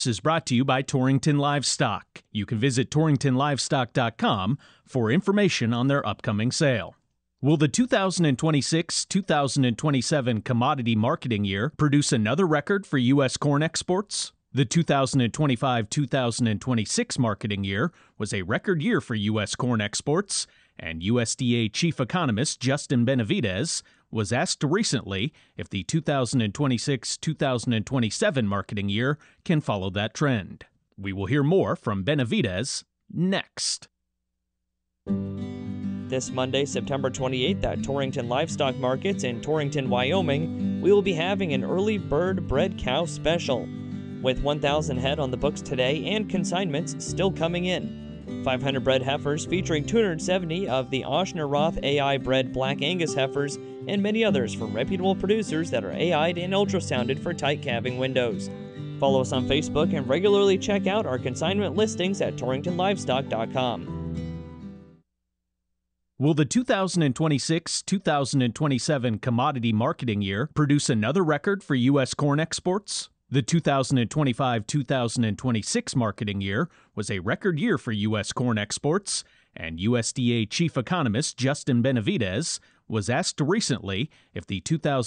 is brought to you by Torrington Livestock. You can visit torringtonlivestock.com for information on their upcoming sale. Will the 2026-2027 commodity marketing year produce another record for U.S. corn exports? The 2025-2026 marketing year was a record year for U.S. corn exports, and USDA Chief Economist Justin Benavidez was asked recently if the 2026-2027 marketing year can follow that trend. We will hear more from Benavidez next. This Monday, September 28th at Torrington Livestock Markets in Torrington, Wyoming, we will be having an early bird bred cow special. With 1,000 head on the books today and consignments still coming in. 500 bred heifers featuring 270 of the Oshner-Roth AI bred Black Angus heifers and many others from reputable producers that are AI'd and ultrasounded for tight calving windows. Follow us on Facebook and regularly check out our consignment listings at torringtonlivestock.com. Will the 2026-2027 commodity marketing year produce another record for U.S. corn exports? The 2025-2026 marketing year was a record year for U.S. corn exports, and USDA Chief Economist Justin Benavidez was asked recently if the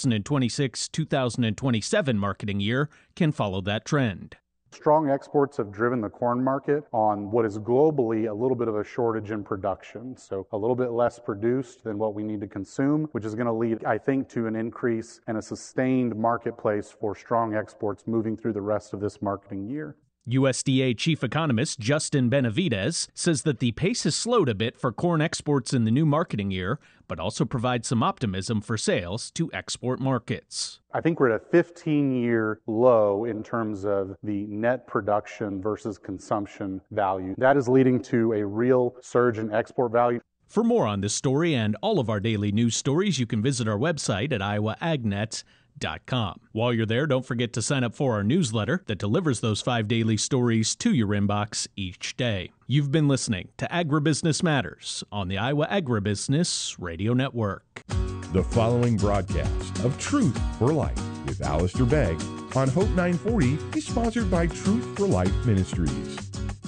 2026-2027 marketing year can follow that trend. Strong exports have driven the corn market on what is globally a little bit of a shortage in production. So a little bit less produced than what we need to consume, which is going to lead, I think, to an increase and a sustained marketplace for strong exports moving through the rest of this marketing year. USDA Chief Economist Justin Benavidez says that the pace has slowed a bit for corn exports in the new marketing year, but also provides some optimism for sales to export markets. I think we're at a 15-year low in terms of the net production versus consumption value. That is leading to a real surge in export value. For more on this story and all of our daily news stories, you can visit our website at iowaagnet.com. While you're there, don't forget to sign up for our newsletter that delivers those 5 daily stories to your inbox each day. You've been listening to Agribusiness Matters on the Iowa Agribusiness Radio Network. The following broadcast of Truth for Life with Alistair Begg on Hope 940 is sponsored by Truth for Life Ministries.